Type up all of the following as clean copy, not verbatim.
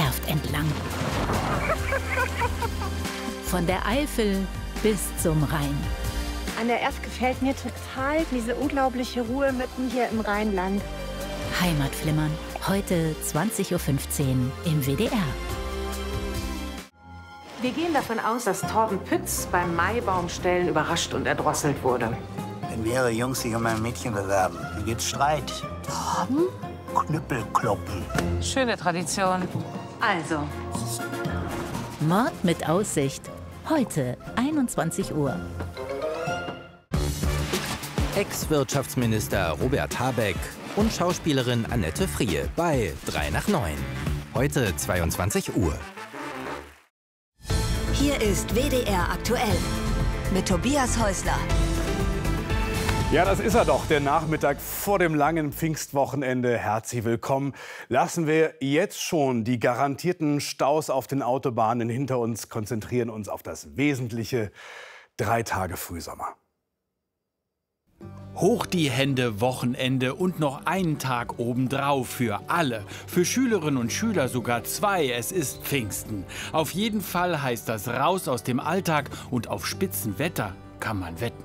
Landschaft entlang. Von der Eifel bis zum Rhein. An der Erft gefällt mir total diese unglaubliche Ruhe mitten hier im Rheinland. Heimatflimmern, heute 20:15 Uhr im WDR. Wir gehen davon aus, dass Torben Pütz beim Maibaumstellen überrascht und erdrosselt wurde. Wenn mehrere Jungs sich um ein Mädchen bewerben, dann gibt's Streit. Torben? Knüppelkloppen. Schöne Tradition. Also, Mord mit Aussicht, heute 21 Uhr. Ex-Wirtschaftsminister Robert Habeck und Schauspielerin Annette Frier bei 3 nach 9. Heute 22 Uhr. Hier ist WDR aktuell mit Tobias Häusler. Ja, das ist er doch, der Nachmittag vor dem langen Pfingstwochenende. Herzlich willkommen. Lassen wir jetzt schon die garantierten Staus auf den Autobahnen hinter uns, konzentrieren uns auf das Wesentliche. 3 Tage Frühsommer. Hoch die Hände, Wochenende und noch einen Tag obendrauf für alle. Für Schülerinnen und Schüler sogar 2. Es ist Pfingsten. Auf jeden Fall heißt das raus aus dem Alltag und auf Spitzenwetter kann man wetten.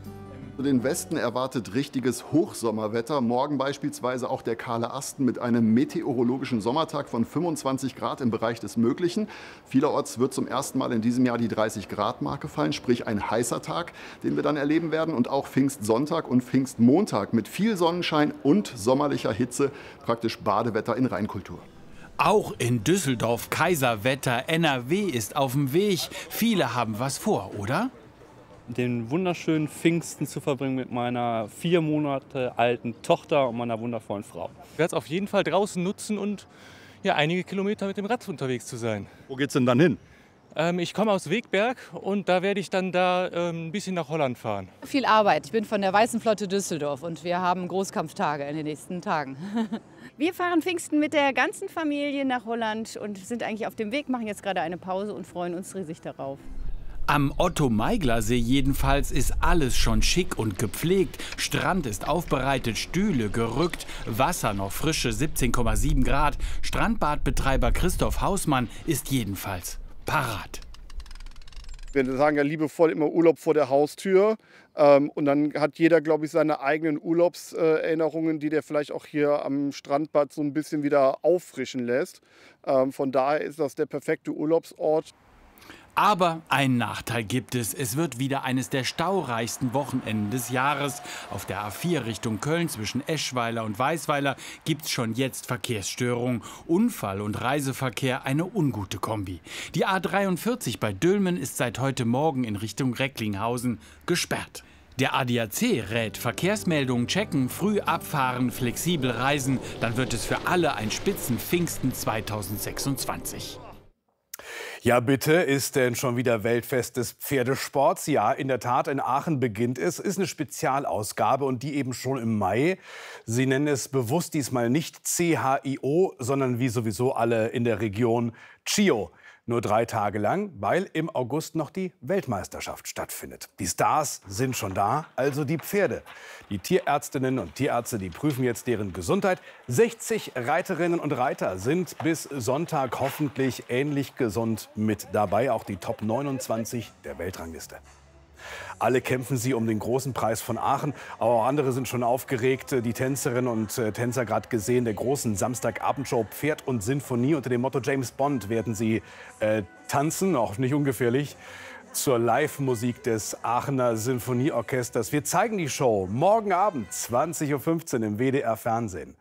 Den Westen erwartet richtiges Hochsommerwetter. Morgen beispielsweise auch der kahle Asten mit einem meteorologischen Sommertag von 25 Grad im Bereich des Möglichen. Vielerorts wird zum ersten Mal in diesem Jahr die 30-Grad-Marke fallen, sprich ein heißer Tag, den wir dann erleben werden. Und auch Pfingstsonntag und Pfingstmontag mit viel Sonnenschein und sommerlicher Hitze, praktisch Badewetter in Rheinkultur. Auch in Düsseldorf Kaiserwetter. NRW ist auf dem Weg. Viele haben was vor, oder? Den wunderschönen Pfingsten zu verbringen mit meiner 4 Monate alten Tochter und meiner wundervollen Frau. Ich werde es auf jeden Fall draußen nutzen und ja, einige Kilometer mit dem Rad unterwegs zu sein. Wo geht's denn dann hin? Ich komme aus Wegberg und da werde ich dann ein bisschen nach Holland fahren. Viel Arbeit. Ich bin von der Weißen Flotte Düsseldorf und wir haben Großkampftage in den nächsten Tagen. Wir fahren Pfingsten mit der ganzen Familie nach Holland und sind eigentlich auf dem Weg, machen jetzt gerade eine Pause und freuen uns riesig darauf. Am Otto-Meigler-See jedenfalls ist alles schon schick und gepflegt. Strand ist aufbereitet, Stühle gerückt, Wasser noch frische 17,7 Grad. Strandbadbetreiber Christoph Hausmann ist jedenfalls parat. Wir sagen ja liebevoll immer Urlaub vor der Haustür. Und dann hat jeder, glaube ich, seine eigenen Urlaubserinnerungen, die der vielleicht auch hier am Strandbad so ein bisschen wieder auffrischen lässt. Von daher ist das der perfekte Urlaubsort. Aber einen Nachteil gibt es. Es wird wieder eines der staureichsten Wochenenden des Jahres. Auf der A4 Richtung Köln zwischen Eschweiler und Weißweiler gibt's schon jetzt Verkehrsstörungen. Unfall und Reiseverkehr eine ungute Kombi. Die A43 bei Dülmen ist seit heute Morgen in Richtung Recklinghausen gesperrt. Der ADAC rät Verkehrsmeldungen checken, früh abfahren, flexibel reisen. Dann wird es für alle ein Spitzenpfingsten 2026. Ja, bitte, ist denn schon wieder Weltfest des Pferdesports? Ja, in der Tat, in Aachen beginnt es. Ist eine Spezialausgabe und die eben schon im Mai. Sie nennen es bewusst diesmal nicht CHIO, sondern wie sowieso alle in der Region CHIO. Nur 3 Tage lang, weil im August noch die Weltmeisterschaft stattfindet. Die Stars sind schon da, also die Pferde. Die Tierärztinnen und Tierärzte, die prüfen jetzt deren Gesundheit. 60 Reiterinnen und Reiter sind bis Sonntag hoffentlich ähnlich gesund mit dabei. Auch die Top 29 der Weltrangliste. Alle kämpfen sie um den großen Preis von Aachen. Aber auch andere sind schon aufgeregt. Die Tänzerinnen und Tänzer gerade gesehen der großen Samstagabendshow Pferd und Sinfonie. Unter dem Motto James Bond werden sie tanzen, auch nicht ungefährlich, zur Live-Musik des Aachener Sinfonieorchesters. Wir zeigen die Show morgen Abend 20:15 Uhr im WDR Fernsehen.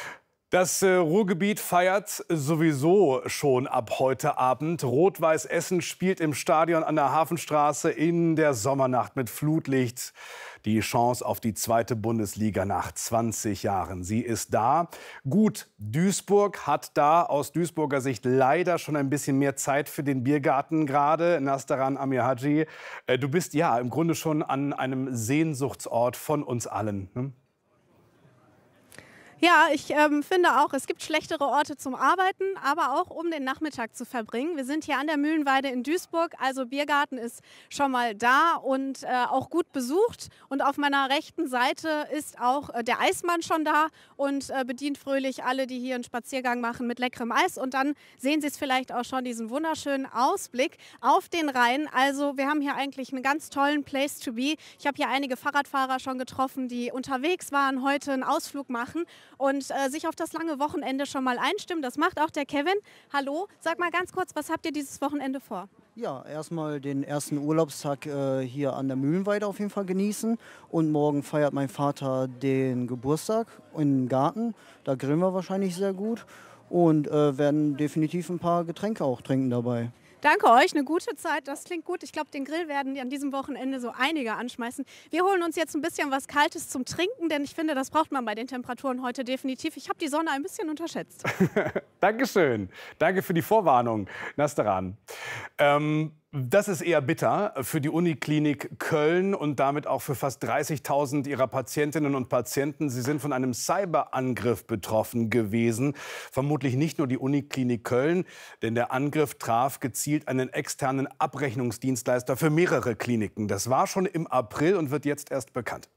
Das Ruhrgebiet feiert sowieso schon ab heute Abend. Rot-Weiß Essen spielt im Stadion an der Hafenstraße in der Sommernacht mit Flutlicht die Chance auf die 2. Bundesliga nach 20 Jahren. Sie ist da. Gut, Duisburg hat da aus Duisburger Sicht leider schon ein bisschen mehr Zeit für den Biergarten gerade. Nastaran Amirhaji, du bist ja im Grunde schon an einem Sehnsuchtsort von uns allen, ne? Ja, ich finde auch, es gibt schlechtere Orte zum Arbeiten, aber auch um den Nachmittag zu verbringen. Wir sind hier an der Mühlenweide in Duisburg, also Biergarten ist schon mal da und auch gut besucht. Und auf meiner rechten Seite ist auch der Eismann schon da und bedient fröhlich alle, die hier einen Spaziergang machen mit leckerem Eis. Und dann sehen Sie es vielleicht auch schon, diesen wunderschönen Ausblick auf den Rhein. Also wir haben hier eigentlich einen ganz tollen Place to be. Ich habe hier einige Fahrradfahrer schon getroffen, die unterwegs waren, heute einen Ausflug machen und sich auf das lange Wochenende schon mal einstimmen. Das macht auch der Kevin. Hallo, sag mal ganz kurz, was habt ihr dieses Wochenende vor? Ja, erstmal den ersten Urlaubstag hier an der Mühlenweide auf jeden Fall genießen. Und morgen feiert mein Vater den Geburtstag im Garten. Da grillen wir wahrscheinlich sehr gut und werden definitiv ein paar Getränke auch trinken dabei. Danke euch, eine gute Zeit, das klingt gut. Ich glaube, den Grill werden die an diesem Wochenende so einige anschmeißen. Wir holen uns jetzt ein bisschen was Kaltes zum Trinken, denn ich finde, das braucht man bei den Temperaturen heute definitiv. Ich habe die Sonne ein bisschen unterschätzt. Dankeschön. Danke für die Vorwarnung, Nastaran. Das ist eher bitter für die Uniklinik Köln und damit auch für fast 30.000 ihrer Patientinnen und Patienten. Sie sind von einem Cyberangriff betroffen gewesen. Vermutlich nicht nur die Uniklinik Köln, denn der Angriff traf gezielt einen externen Abrechnungsdienstleister für mehrere Kliniken. Das war schon im April und wird jetzt erst bekannt.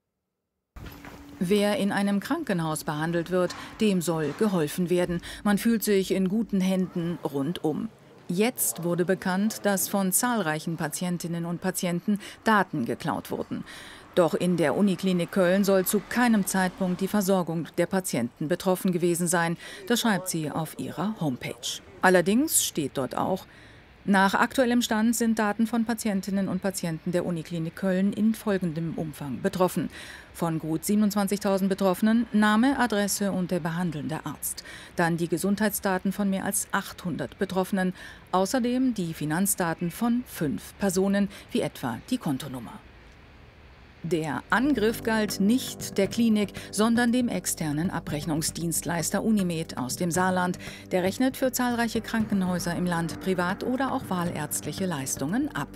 Wer in einem Krankenhaus behandelt wird, dem soll geholfen werden. Man fühlt sich in guten Händen rundum. Jetzt wurde bekannt, dass von zahlreichen Patientinnen und Patienten Daten geklaut wurden. Doch in der Uniklinik Köln soll zu keinem Zeitpunkt die Versorgung der Patienten betroffen gewesen sein. Das schreibt sie auf ihrer Homepage. Allerdings steht dort auch: Nach aktuellem Stand sind Daten von Patientinnen und Patienten der Uniklinik Köln in folgendem Umfang betroffen. Von gut 27.000 Betroffenen Name, Adresse und der behandelnde Arzt. Dann die Gesundheitsdaten von mehr als 800 Betroffenen. Außerdem die Finanzdaten von 5 Personen, wie etwa die Kontonummer. Der Angriff galt nicht der Klinik, sondern dem externen Abrechnungsdienstleister Unimed aus dem Saarland. Der rechnet für zahlreiche Krankenhäuser im Land privat oder auch wahlärztliche Leistungen ab.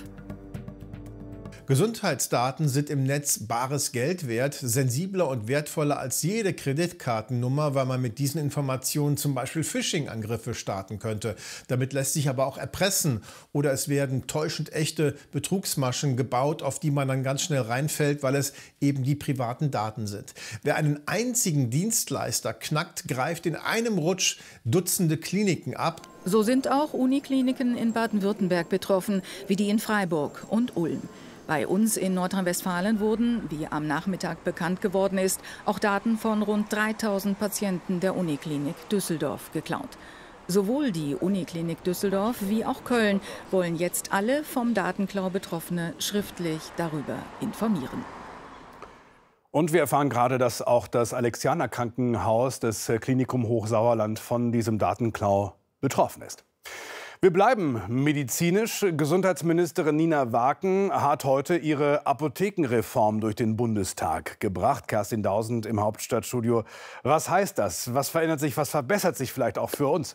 Gesundheitsdaten sind im Netz bares Geld wert, sensibler und wertvoller als jede Kreditkartennummer, weil man mit diesen Informationen zum Beispiel Phishing-Angriffe starten könnte. Damit lässt sich aber auch erpressen oder es werden täuschend echte Betrugsmaschen gebaut, auf die man dann ganz schnell reinfällt, weil es eben die privaten Daten sind. Wer einen einzigen Dienstleister knackt, greift in einem Rutsch Dutzende Kliniken ab. So sind auch Unikliniken in Baden-Württemberg betroffen, wie die in Freiburg und Ulm. Bei uns in Nordrhein-Westfalen wurden, wie am Nachmittag bekannt geworden ist, auch Daten von rund 3.000 Patienten der Uniklinik Düsseldorf geklaut. Sowohl die Uniklinik Düsseldorf wie auch Köln wollen jetzt alle vom Datenklau Betroffene schriftlich darüber informieren. Und wir erfahren gerade, dass auch das Alexianer Krankenhaus des Klinikum Hochsauerland von diesem Datenklau betroffen ist. Wir bleiben medizinisch. Gesundheitsministerin Nina Waken hat heute ihre Apothekenreform durch den Bundestag gebracht. Kerstin Dausend im Hauptstadtstudio. Was heißt das? Was verändert sich? Was verbessert sich vielleicht auch für uns?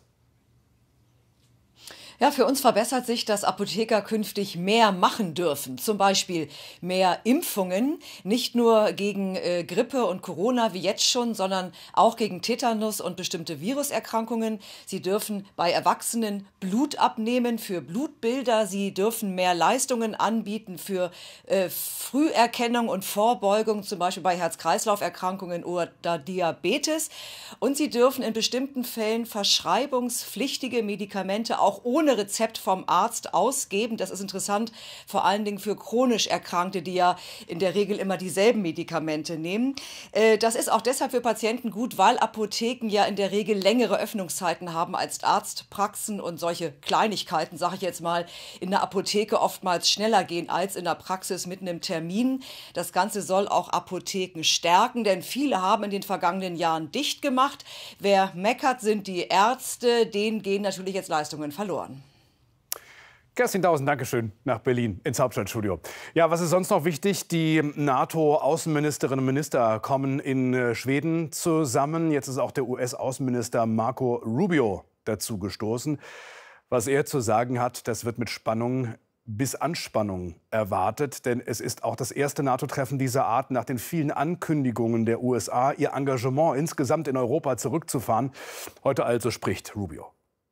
Ja, für uns verbessert sich, dass Apotheker künftig mehr machen dürfen. Zum Beispiel mehr Impfungen, nicht nur gegen Grippe und Corona wie jetzt schon, sondern auch gegen Tetanus und bestimmte Viruserkrankungen. Sie dürfen bei Erwachsenen Blut abnehmen für Blutbilder. Sie dürfen mehr Leistungen anbieten für Früherkennung und Vorbeugung, zum Beispiel bei Herz-Kreislauf-Erkrankungen oder Diabetes. Und sie dürfen in bestimmten Fällen verschreibungspflichtige Medikamente auch ohne Rezept vom Arzt ausgeben. Das ist interessant, vor allen Dingen für chronisch Erkrankte, die ja in der Regel immer dieselben Medikamente nehmen. Das ist auch deshalb für Patienten gut, weil Apotheken ja in der Regel längere Öffnungszeiten haben als Arztpraxen und solche Kleinigkeiten, sage ich jetzt mal, in der Apotheke oftmals schneller gehen als in der Praxis mit einem Termin. Das Ganze soll auch Apotheken stärken, denn viele haben in den vergangenen Jahren dicht gemacht. Wer meckert, sind die Ärzte, denen gehen natürlich jetzt Leistungen verloren. Kerstin Dausend, Dankeschön, nach Berlin ins Hauptstadtstudio. Ja, was ist sonst noch wichtig? Die NATO-Außenministerinnen und Minister kommen in Schweden zusammen. Jetzt ist auch der US-Außenminister Marco Rubio dazu gestoßen. Was er zu sagen hat, das wird mit Spannung bis Anspannung erwartet, denn es ist auch das erste NATO-Treffen dieser Art nach den vielen Ankündigungen der USA, ihr Engagement insgesamt in Europa zurückzufahren. Heute also spricht Rubio.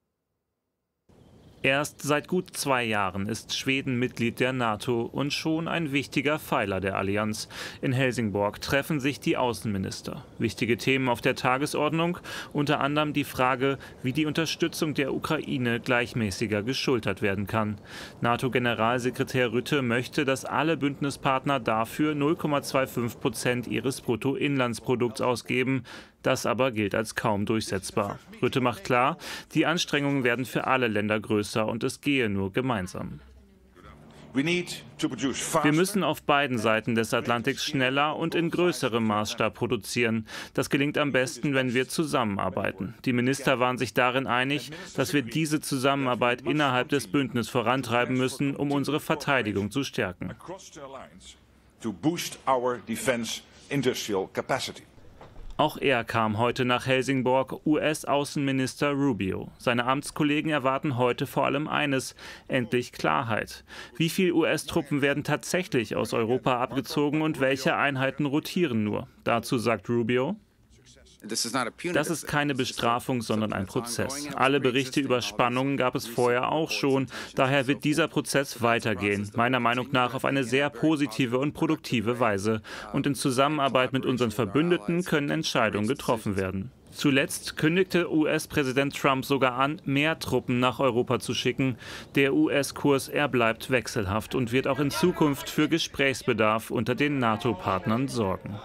Erst seit gut 2 Jahren ist Schweden Mitglied der NATO und schon ein wichtiger Pfeiler der Allianz. In Helsingborg treffen sich die Außenminister. Wichtige Themen auf der Tagesordnung, unter anderem die Frage, wie die Unterstützung der Ukraine gleichmäßiger geschultert werden kann. NATO-Generalsekretär Rutte möchte, dass alle Bündnispartner dafür 0,25% ihres Bruttoinlandsprodukts ausgeben. Das aber gilt als kaum durchsetzbar. Rutte macht klar, die Anstrengungen werden für alle Länder größer und es gehe nur gemeinsam. Wir müssen auf beiden Seiten des Atlantiks schneller und in größerem Maßstab produzieren. Das gelingt am besten, wenn wir zusammenarbeiten. Die Minister waren sich darin einig, dass wir diese Zusammenarbeit innerhalb des Bündnisses vorantreiben müssen, um unsere Verteidigung zu stärken. Auch er kam heute nach Helsingborg, US-Außenminister Rubio. Seine Amtskollegen erwarten heute vor allem eines, endlich Klarheit. Wie viele US-Truppen werden tatsächlich aus Europa abgezogen und welche Einheiten rotieren nur? Dazu sagt Rubio: Das ist keine Bestrafung, sondern ein Prozess. Alle Berichte über Spannungen gab es vorher auch schon. Daher wird dieser Prozess weitergehen, meiner Meinung nach auf eine sehr positive und produktive Weise. Und in Zusammenarbeit mit unseren Verbündeten können Entscheidungen getroffen werden. Zuletzt kündigte US-Präsident Trump sogar an, mehr Truppen nach Europa zu schicken. Der US-Kurs, er bleibt wechselhaft und wird auch in Zukunft für Gesprächsbedarf unter den NATO-Partnern sorgen.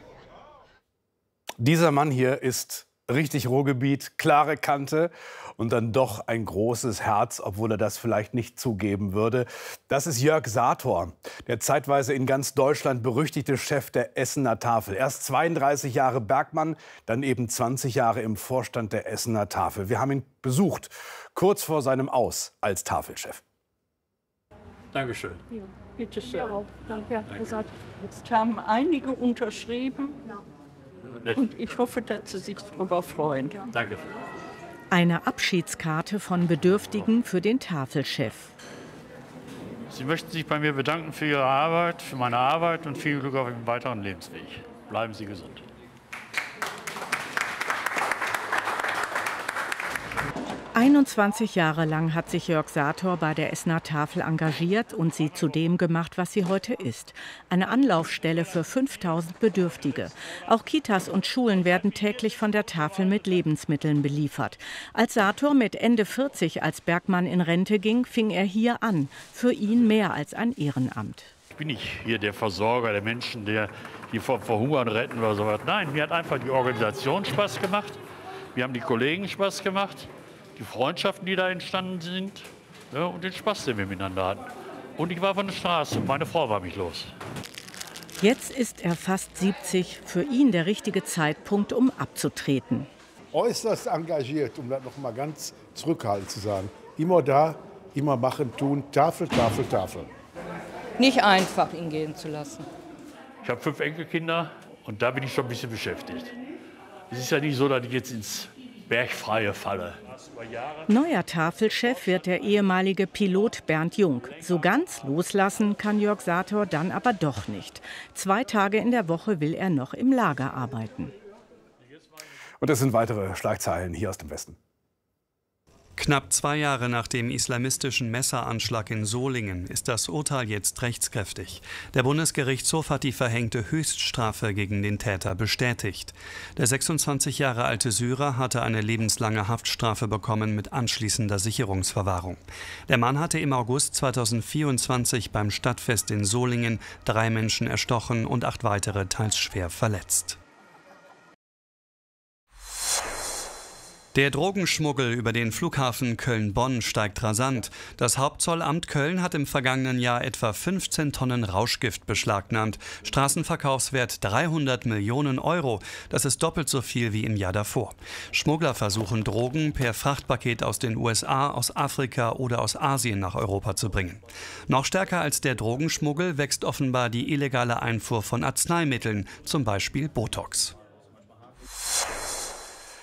Dieser Mann hier ist richtig Ruhrgebiet, klare Kante und dann doch ein großes Herz, obwohl er das vielleicht nicht zugeben würde. Das ist Jörg Sator, der zeitweise in ganz Deutschland berüchtigte Chef der Essener Tafel. Erst 32 Jahre Bergmann, dann eben 20 Jahre im Vorstand der Essener Tafel. Wir haben ihn besucht, kurz vor seinem Aus als Tafelchef. Dankeschön. Ja, bitte schön. Ja, danke. Jetzt haben einige unterschrieben. Und ich hoffe, dass Sie sich darüber freuen. Danke. Eine Abschiedskarte von Bedürftigen für den Tafelchef. Sie möchten sich bei mir bedanken für Ihre Arbeit, für meine Arbeit und viel Glück auf Ihrem weiteren Lebensweg. Bleiben Sie gesund. 21 Jahre lang hat sich Jörg Sator bei der Essener Tafel engagiert und sie zu dem gemacht, was sie heute ist. Eine Anlaufstelle für 5000 Bedürftige. Auch Kitas und Schulen werden täglich von der Tafel mit Lebensmitteln beliefert. Als Sator mit Ende 40 als Bergmann in Rente ging, fing er hier an. Für ihn mehr als ein Ehrenamt. Ich bin nicht hier der Versorger der Menschen, die vor Hungern retten oder sowas. Nein, mir hat einfach die Organisation Spaß gemacht. Mir haben die Kollegen Spaß gemacht. Die Freundschaften, die da entstanden sind, ja, und den Spaß, den wir miteinander hatten. Und ich war von der Straße und meine Frau war mich los. Jetzt ist er fast 70, für ihn der richtige Zeitpunkt, um abzutreten. Äußerst engagiert, um das noch mal ganz zurückhaltend zu sagen. Immer da, immer machen, tun, Tafel, Tafel, Tafel. Nicht einfach, ihn gehen zu lassen. Ich habe 5 Enkelkinder und da bin ich schon ein bisschen beschäftigt. Es ist ja nicht so, dass ich jetzt ins Bergfreie falle. Neuer Tafelchef wird der ehemalige Pilot Bernd Jung. So ganz loslassen kann Jörg Sator dann aber doch nicht. 2 Tage in der Woche will er noch im Lager arbeiten. Und es sind weitere Schlagzeilen hier aus dem Westen. Knapp 2 Jahre nach dem islamistischen Messeranschlag in Solingen ist das Urteil jetzt rechtskräftig. Der Bundesgerichtshof hat die verhängte Höchststrafe gegen den Täter bestätigt. Der 26 Jahre alte Syrer hatte eine lebenslange Haftstrafe bekommen mit anschließender Sicherungsverwahrung. Der Mann hatte im August 2024 beim Stadtfest in Solingen 3 Menschen erstochen und 8 weitere teils schwer verletzt. Der Drogenschmuggel über den Flughafen Köln-Bonn steigt rasant. Das Hauptzollamt Köln hat im vergangenen Jahr etwa 15 Tonnen Rauschgift beschlagnahmt. Straßenverkaufswert 300 Millionen Euro. Das ist doppelt so viel wie im Jahr davor. Schmuggler versuchen Drogen per Frachtpaket aus den USA, aus Afrika oder aus Asien nach Europa zu bringen. Noch stärker als der Drogenschmuggel wächst offenbar die illegale Einfuhr von Arzneimitteln, zum Beispiel Botox.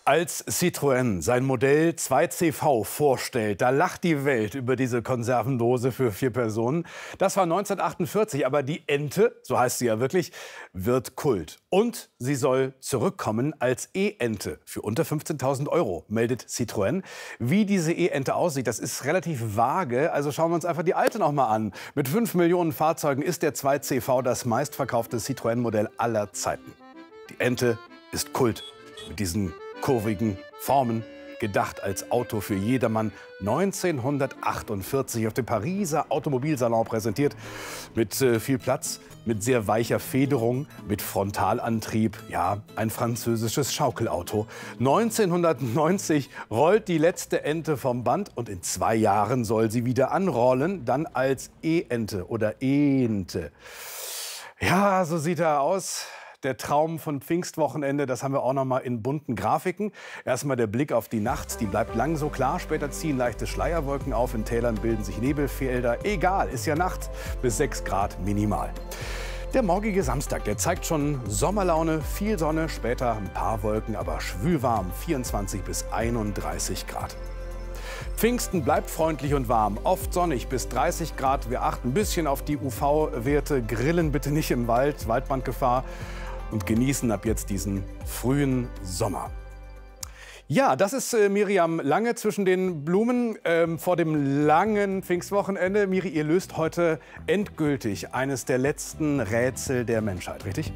Als Citroën sein Modell 2CV vorstellt, da lacht die Welt über diese Konservendose für 4 Personen. Das war 1948, aber die Ente, so heißt sie ja wirklich, wird Kult. Und sie soll zurückkommen als E-Ente für unter 15.000 €, meldet Citroën. Wie diese E-Ente aussieht, das ist relativ vage, also schauen wir uns einfach die alte noch mal an. Mit 5 Millionen Fahrzeugen ist der 2CV das meistverkaufte Citroën-Modell aller Zeiten. Die Ente ist Kult mit diesen kurvigen Formen, gedacht als Auto für jedermann, 1948 auf dem Pariser Automobilsalon präsentiert. Mit viel Platz, mit sehr weicher Federung, mit Frontalantrieb. Ja, ein französisches Schaukelauto. 1990 rollt die letzte Ente vom Band und in 2 Jahren soll sie wieder anrollen, dann als E-Ente oder E-Ente. Ja, so sieht er aus. Der Traum von Pfingstwochenende, das haben wir auch noch mal in bunten Grafiken. Erstmal der Blick auf die Nacht, die bleibt lang so klar. Später ziehen leichte Schleierwolken auf, in Tälern bilden sich Nebelfelder. Egal, ist ja Nacht, bis 6 Grad minimal. Der morgige Samstag, der zeigt schon Sommerlaune, viel Sonne, später ein paar Wolken, aber schwülwarm, 24 bis 31 Grad. Pfingsten bleibt freundlich und warm, oft sonnig bis 30 Grad. Wir achten ein bisschen auf die UV-Werte, grillen bitte nicht im Wald, Waldbrandgefahr. Und genießen ab jetzt diesen frühen Sommer. Ja, das ist Miriam Lange zwischen den Blumen vor dem langen Pfingstwochenende. Miri, ihr löst heute endgültig eines der letzten Rätsel der Menschheit, richtig?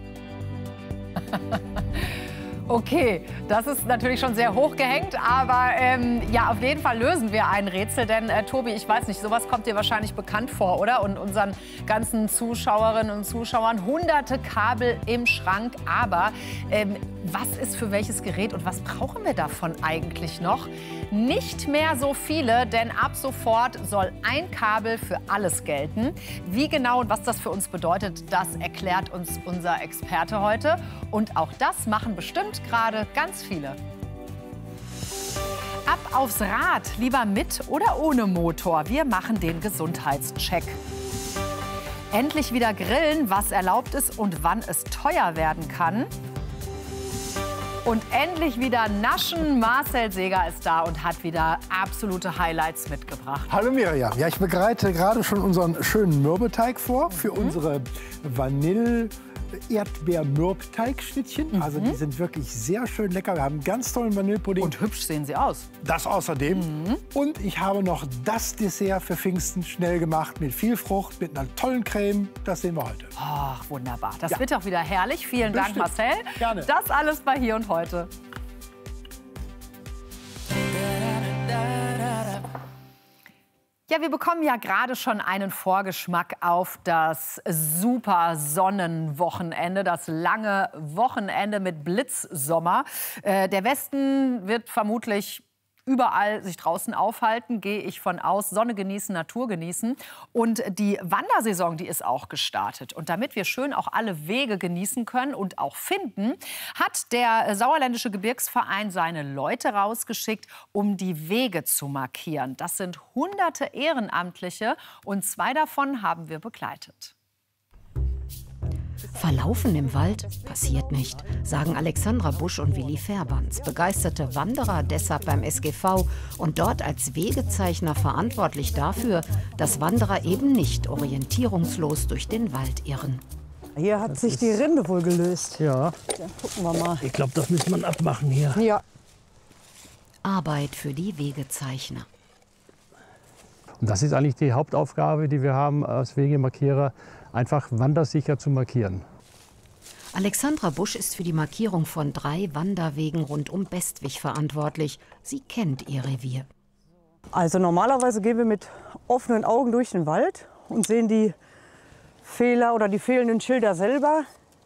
Okay, das ist natürlich schon sehr hoch gehängt, aber ja, auf jeden Fall lösen wir ein Rätsel, denn Tobi, ich weiß nicht, sowas kommt dir wahrscheinlich bekannt vor, oder? Und unseren ganzen Zuschauerinnen und Zuschauern, hunderte Kabel im Schrank, aber was ist für welches Gerät und was brauchen wir davon eigentlich noch? Nicht mehr so viele, denn ab sofort soll ein Kabel für alles gelten. Wie genau und was das für uns bedeutet, das erklärt uns unser Experte heute. Und auch das machen bestimmt gerade ganz viele. Ab aufs Rad, lieber mit oder ohne Motor. Wir machen den Gesundheitscheck. Endlich wieder grillen, was erlaubt ist und wann es teuer werden kann. Und endlich wieder naschen. Marcel Seger ist da und hat wieder absolute Highlights mitgebracht. Hallo Miriam. Ja, ich bereite gerade schon unseren schönen Mürbeteig vor für unsere Vanille-Erdbeer-Mürbteigschnittchen. Also die sind wirklich sehr schön lecker. Wir haben einen ganz tollen Vanillepudding. Und hübsch sehen sie aus. Das außerdem. Und ich habe noch das Dessert für Pfingsten schnell gemacht mit viel Frucht, mit einer tollen Creme. Das sehen wir heute. Ach, wunderbar. Das wird auch wieder herrlich. Vielen Dank, Marcel. Gerne. Das alles bei Hier und Heute. Ja, wir bekommen ja gerade schon einen Vorgeschmack auf das super Sonnenwochenende, das lange Wochenende mit Blitzsommer. Der Westen wird vermutlich überall sich draußen aufhalten, gehe ich von aus. Sonne genießen, Natur genießen. Und die Wandersaison, die ist auch gestartet. Und damit wir schön auch alle Wege genießen können und auch finden, hat der Sauerländische Gebirgsverein seine Leute rausgeschickt, um die Wege zu markieren. Das sind hunderte Ehrenamtliche und 2 davon haben wir begleitet. Verlaufen im Wald passiert nicht, sagen Alexandra Busch und Willi Fährbanz, begeisterte Wanderer deshalb beim SGV und dort als Wegezeichner verantwortlich dafür, dass Wanderer eben nicht orientierungslos durch den Wald irren. Hier hat sich die Rinde wohl gelöst. Ja. Dann gucken wir mal. Ich glaube, das muss man abmachen hier. Ja. Arbeit für die Wegezeichner. Und das ist eigentlich die Hauptaufgabe, die wir haben als Wegemarkierer, einfach wandersicher zu markieren. Alexandra Busch ist für die Markierung von 3 Wanderwegen rund um Bestwig verantwortlich. Sie kennt ihr Revier. Also normalerweise gehen wir mit offenen Augen durch den Wald und sehen die Fehler oder die fehlenden Schilder selber.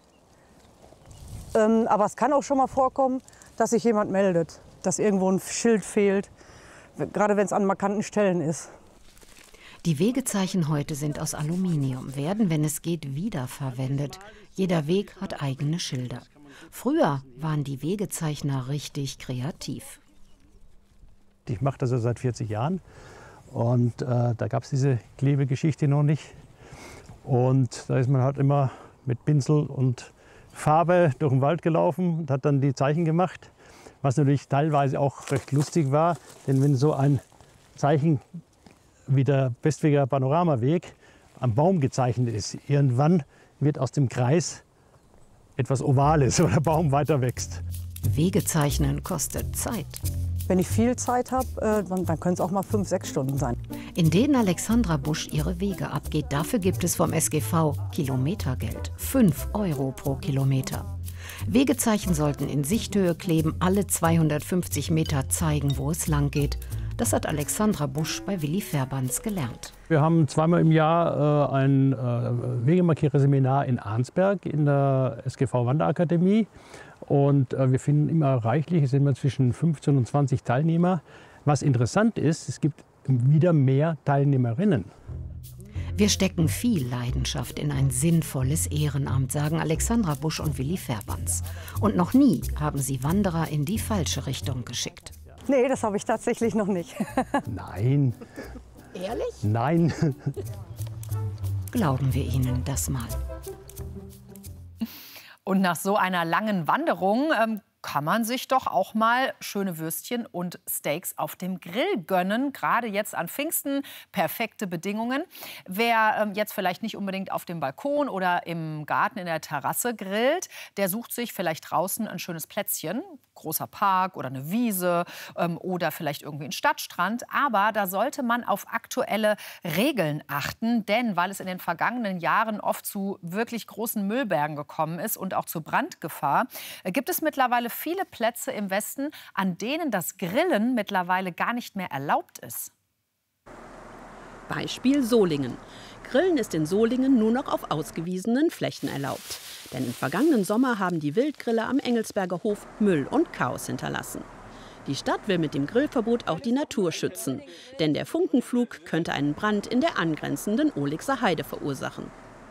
Aber es kann auch schon mal vorkommen, dass sich jemand meldet, dass irgendwo ein Schild fehlt, gerade wenn es an markanten Stellen ist. Die Wegezeichen heute sind aus Aluminium, werden, wenn es geht, wiederverwendet. Jeder Weg hat eigene Schilder. Früher waren die Wegezeichner richtig kreativ. Ich mache das ja seit 40 Jahren und da gab es diese Klebegeschichte noch nicht. Und da ist man halt immer mit Pinsel und Farbe durch den Wald gelaufen und hat dann die Zeichen gemacht. was natürlich teilweise auch recht lustig war. Denn wenn so ein Zeichen wie der Bestweger Panoramaweg am Baum gezeichnet ist, irgendwann wird aus dem Kreis etwas Ovales, weil der Baum weiter wächst. Wege zeichnen kostet Zeit. Wenn ich viel Zeit habe, dann können es auch mal 5, 6 Stunden sein. In denen Alexandra Busch ihre Wege abgeht, dafür gibt es vom SGV Kilometergeld. 5 € pro Kilometer. Wegezeichen sollten in Sichthöhe kleben, alle 250 Meter zeigen, wo es lang geht. Das hat Alexandra Busch bei Willi Verbands gelernt. Wir haben zweimal im Jahr ein Wegemarkierer-Seminar in Arnsberg in der SGV Wanderakademie. Und wir finden immer reichlich, es sind immer zwischen 15 und 20 Teilnehmer. Was interessant ist, es gibt wieder mehr Teilnehmerinnen. Wir stecken viel Leidenschaft in ein sinnvolles Ehrenamt, sagen Alexandra Busch und Willi Verbands. Und noch nie haben sie Wanderer in die falsche Richtung geschickt. Nee, das habe ich tatsächlich noch nicht. Nein. Ehrlich? Nein. Glauben wir Ihnen das mal. Und nach so einer langen Wanderung kann man sich doch auch mal schöne Würstchen und Steaks auf dem Grill gönnen. Gerade jetzt an Pfingsten, perfekte Bedingungen. Wer jetzt vielleicht nicht unbedingt auf dem Balkon oder im Garten in der Terrasse grillt, der sucht sich vielleicht draußen ein schönes Plätzchen. Großer Park oder eine Wiese oder vielleicht irgendwie ein Stadtstrand. Aber da sollte man auf aktuelle Regeln achten. Denn weil es in den vergangenen Jahren oft zu wirklich großen Müllbergen gekommen ist und auch zu Brandgefahr, gibt es mittlerweile viele Plätze im Westen, an denen das Grillen mittlerweile gar nicht mehr erlaubt ist. Beispiel Solingen. Grillen ist in Solingen nur noch auf ausgewiesenen Flächen erlaubt. Denn im vergangenen Sommer haben die Wildgriller am Engelsberger Hof Müll und Chaos hinterlassen. Die Stadt will mit dem Grillverbot auch die Natur schützen. Denn der Funkenflug könnte einen Brand in der angrenzenden Ohlixer Heide verursachen.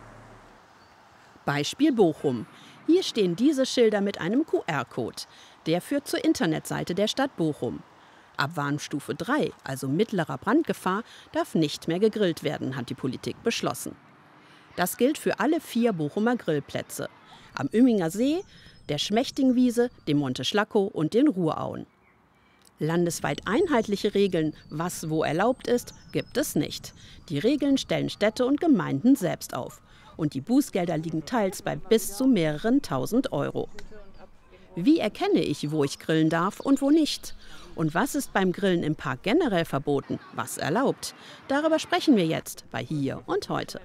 Beispiel Bochum. Hier stehen diese Schilder mit einem QR-Code. Der führt zur Internetseite der Stadt Bochum. Ab Warnstufe 3, also mittlerer Brandgefahr, darf nicht mehr gegrillt werden, hat die Politik beschlossen. Das gilt für alle 4 Bochumer Grillplätze. Am Üminger See, der Schmächtingwiese, dem Monte Schlackow und den Ruhrauen. Landesweit einheitliche Regeln, was wo erlaubt ist, gibt es nicht. Die Regeln stellen Städte und Gemeinden selbst auf. Und die Bußgelder liegen teils bei bis zu mehreren tausend €. Wie erkenne ich, wo ich grillen darf und wo nicht? Und was ist beim Grillen im Park generell verboten, was erlaubt? Darüber sprechen wir jetzt bei Hier und Heute.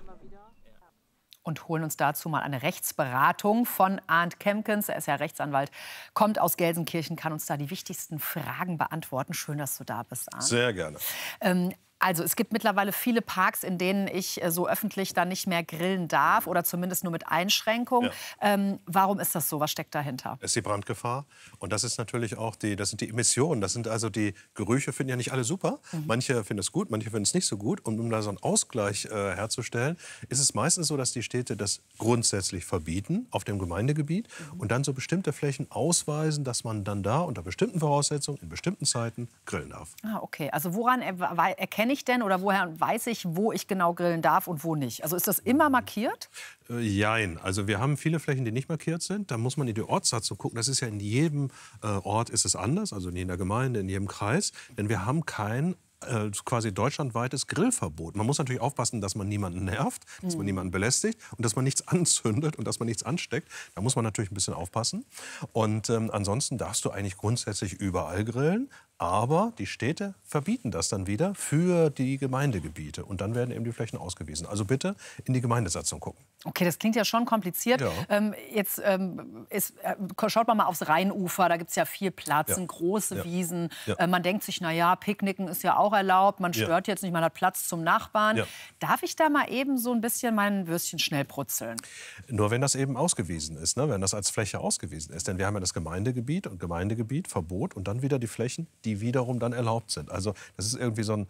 Und holen uns dazu mal eine Rechtsberatung von Arndt Kemkens. Er ist ja Rechtsanwalt, kommt aus Gelsenkirchen, kann uns da die wichtigsten Fragen beantworten. Schön, dass du da bist, Arndt. Sehr gerne. Also es gibt mittlerweile viele Parks, in denen ich so öffentlich dann nicht mehr grillen darf oder zumindest nur mit Einschränkung. Ja. Warum ist das so? Was steckt dahinter? Es ist die Brandgefahr und das ist natürlich auch das sind die Emissionen. Das sind also die Gerüche, finden ja nicht alle super. Manche finden es gut, manche finden es nicht so gut. Und um da so einen Ausgleich herzustellen, ist es meistens so, dass die Städte das grundsätzlich verbieten auf dem Gemeindegebiet und dann so bestimmte Flächen ausweisen, dass man dann da unter bestimmten Voraussetzungen in bestimmten Zeiten grillen darf. Ah, okay. Also woran erkenne ich denn oder woher weiß ich, wo ich genau grillen darf und wo nicht? Also ist das immer markiert? Jein. Also wir haben viele Flächen, die nicht markiert sind. Da muss man in die Ortssatzung gucken. Das ist ja in jedem Ort ist es anders, also in jeder Gemeinde, in jedem Kreis. Denn wir haben kein quasi deutschlandweites Grillverbot. Man muss natürlich aufpassen, dass man niemanden nervt, dass man niemanden belästigt und dass man nichts anzündet und dass man nichts ansteckt. Da muss man natürlich ein bisschen aufpassen. Und ansonsten darfst du eigentlich grundsätzlich überall grillen. Aber die Städte verbieten das dann wieder für die Gemeindegebiete. Und dann werden eben die Flächen ausgewiesen. Also bitte in die Gemeindesatzung gucken. Okay, das klingt ja schon kompliziert. Ja. Schaut man mal aufs Rheinufer, da gibt es ja viel Platz, große Wiesen. Ja. Man denkt sich, naja, Picknicken ist ja auch erlaubt, man stört jetzt nicht, man hat Platz zum Nachbarn. Ja. Darf ich da mal eben so ein bisschen mein Würstchen schnell brutzeln? Nur wenn das eben ausgewiesen ist, ne? Wenn das als Fläche ausgewiesen ist. Denn wir haben ja das Gemeindegebiet und Gemeindegebiet, Verbot und dann wieder die Flächen, die die wiederum dann erlaubt sind. Also das ist irgendwie so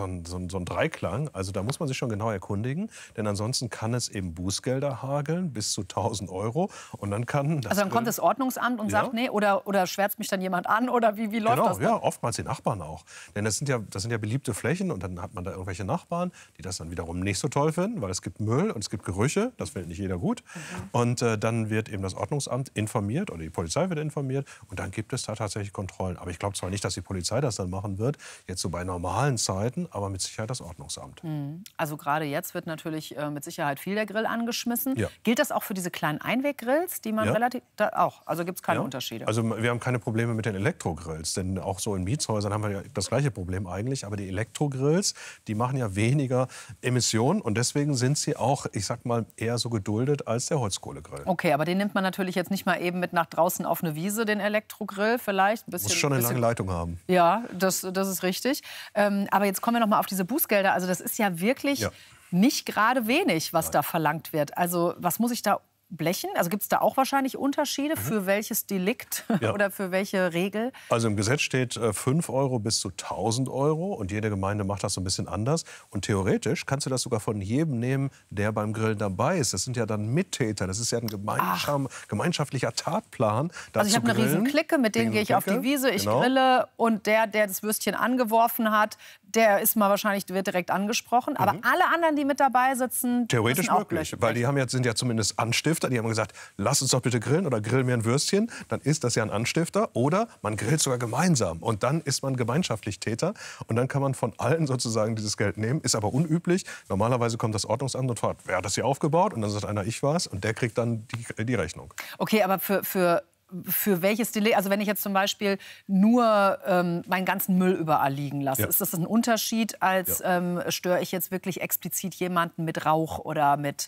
ein Dreiklang. Also da muss man sich schon genau erkundigen, denn ansonsten kann es eben Bußgelder hageln bis zu 1.000 €. Und dann kann das also dann kommt das Ordnungsamt und sagt, nee, oder schwärzt mich dann jemand an, oder wie läuft das dann? Ja, oftmals die Nachbarn auch. Denn das sind ja beliebte Flächen und dann hat man da irgendwelche Nachbarn, die das dann wiederum nicht so toll finden, weil es gibt Müll und es gibt Gerüche, das findet nicht jeder gut. Und dann wird eben das Ordnungsamt informiert oder die Polizei wird informiert und dann gibt es da tatsächlich Kontrollen. Aber ich glaube zwar nicht, dass die Polizei das dann machen wird, jetzt so bei normalen Zeiten, aber mit Sicherheit das Ordnungsamt. Also gerade jetzt wird natürlich mit Sicherheit viel der Grill angeschmissen. Ja. Gilt das auch für diese kleinen Einweggrills, die man auch? Also gibt es keine Unterschiede? Also wir haben keine Probleme mit den Elektrogrills, denn auch so in Mietshäusern haben wir ja das gleiche Problem eigentlich. Aber die Elektrogrills, die machen ja weniger Emissionen und deswegen sind sie auch, ich sag mal, eher so geduldet als der Holzkohlegrill. Okay, aber den nimmt man natürlich jetzt nicht mal eben mit nach draußen auf eine Wiese, den Elektrogrill vielleicht. Muss schon eine lange Leitung haben. Ja, das ist richtig. Aber jetzt kommen wir noch mal auf diese Bußgelder. Also das ist ja wirklich nicht gerade wenig, was da verlangt wird. Also was muss ich da blechen? Also gibt es da auch wahrscheinlich Unterschiede für welches Delikt oder für welche Regel? Also im Gesetz steht 5 € bis zu 1.000 € und jede Gemeinde macht das so ein bisschen anders. Und theoretisch kannst du das sogar von jedem nehmen, der beim Grillen dabei ist. Das sind ja dann Mittäter. Das ist ja ein gemeinschaftlicher Tatplan. Also ich habe eine riesen Clique, mit denen gehe ich auf die Wiese, ich grille und der das Würstchen angeworfen hat, der wird direkt angesprochen. Aber alle anderen, die mit dabei sitzen, theoretisch möglich, weil die sind ja zumindest Anstifter. Die haben gesagt, lass uns doch bitte grillen oder grill mir ein Würstchen. Dann ist das ja ein Anstifter. Oder man grillt sogar gemeinsam. Und dann ist man gemeinschaftlich Täter. Und dann kann man von allen sozusagen dieses Geld nehmen. Ist aber unüblich. Normalerweise kommt das Ordnungsamt und fragt, wer hat das hier aufgebaut? Und dann sagt einer, ich war's. Und der kriegt dann die Rechnung. Okay, aber für welches Delikt? Also wenn ich jetzt zum Beispiel nur meinen ganzen Müll überall liegen lasse, ist das ein Unterschied, als störe ich jetzt wirklich explizit jemanden mit Rauch oder mit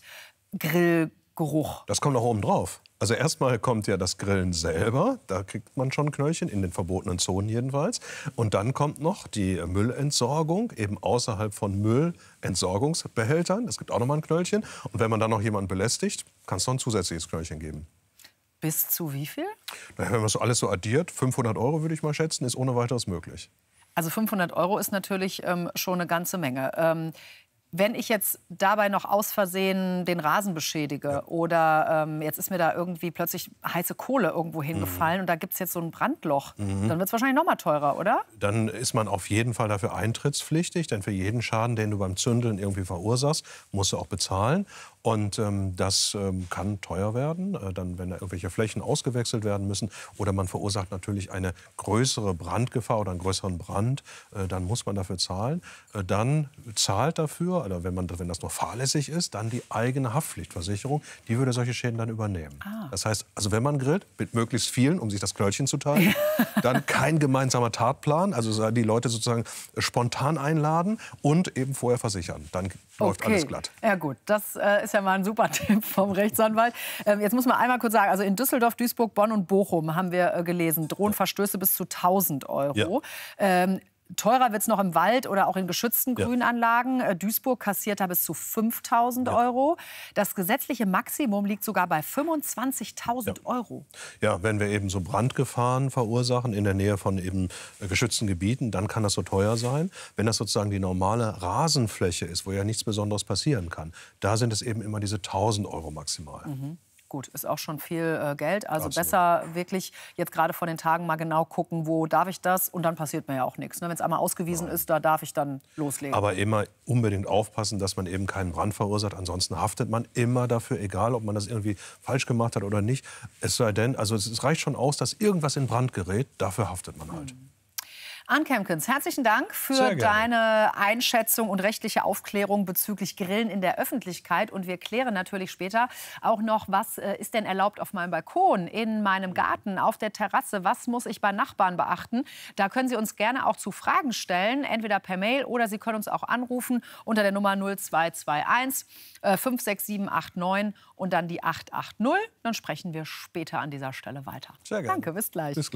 Grillgeruch? Das kommt noch oben drauf. Also erstmal kommt ja das Grillen selber, da kriegt man schon Knöllchen, in den verbotenen Zonen jedenfalls. Und dann kommt noch die Müllentsorgung, eben außerhalb von Müllentsorgungsbehältern. Es gibt auch noch mal ein Knöllchen. Und wenn man dann noch jemanden belästigt, kann es noch ein zusätzliches Knöllchen geben. Bis zu wie viel? Na, wenn man das alles so addiert, 500 € würde ich mal schätzen, ist ohne weiteres möglich. Also 500 € ist natürlich schon eine ganze Menge. Wenn ich jetzt dabei noch aus Versehen den Rasen beschädige oder jetzt ist mir da irgendwie plötzlich heiße Kohle irgendwo hingefallen und da gibt es jetzt so ein Brandloch, dann wird es wahrscheinlich noch mal teurer, oder? Dann ist man auf jeden Fall dafür eintrittspflichtig, denn für jeden Schaden, den du beim Zündeln irgendwie verursachst, musst du auch bezahlen. Und das kann teuer werden, dann, wenn da irgendwelche Flächen ausgewechselt werden müssen. Oder man verursacht natürlich eine größere Brandgefahr oder einen größeren Brand. Dann muss man dafür zahlen. Dann zahlt dafür, oder wenn das nur fahrlässig ist, dann die eigene Haftpflichtversicherung. Die würde solche Schäden dann übernehmen. Das heißt, also wenn man grillt, mit möglichst vielen, um sich das Knöllchen zu teilen. Dann kein gemeinsamer Tatplan, also die Leute sozusagen spontan einladen und eben vorher versichern. Dann läuft alles glatt. Ja gut, das ist ja mal ein super Tipp vom Rechtsanwalt. Jetzt muss man einmal kurz sagen, also in Düsseldorf, Duisburg, Bonn und Bochum haben wir gelesen, drohen Verstöße bis zu 1.000 €. Ja. Teurer wird es noch im Wald oder auch in geschützten Grünanlagen. Duisburg kassiert da bis zu 5.000 €. Das gesetzliche Maximum liegt sogar bei 25.000 €. Ja, wenn wir eben so Brandgefahren verursachen in der Nähe von eben geschützten Gebieten, dann kann das so teuer sein. Wenn das sozusagen die normale Rasenfläche ist, wo ja nichts Besonderes passieren kann, da sind es eben immer diese 1.000 € maximal. Gut, ist auch schon viel Geld. Also besser wirklich jetzt gerade vor den Tagen mal genau gucken, wo darf ich das? Und dann passiert mir ja auch nichts. Wenn es einmal ausgewiesen ist, da darf ich dann loslegen. Aber immer unbedingt aufpassen, dass man eben keinen Brand verursacht. Ansonsten haftet man immer dafür, egal ob man das irgendwie falsch gemacht hat oder nicht. Es sei denn, also es reicht schon aus, dass irgendwas in Brand gerät. Dafür haftet man halt. Arndt Kemkens, herzlichen Dank für deine Einschätzung und rechtliche Aufklärung bezüglich Grillen in der Öffentlichkeit. Und wir klären natürlich später auch noch, was ist denn erlaubt auf meinem Balkon, in meinem Garten, auf der Terrasse. Was muss ich bei Nachbarn beachten? Da können Sie uns gerne auch zu Fragen stellen, entweder per Mail oder Sie können uns auch anrufen unter der Nummer 0221 56789 und dann die 880. Dann sprechen wir später an dieser Stelle weiter. Sehr gerne. Danke, bis gleich.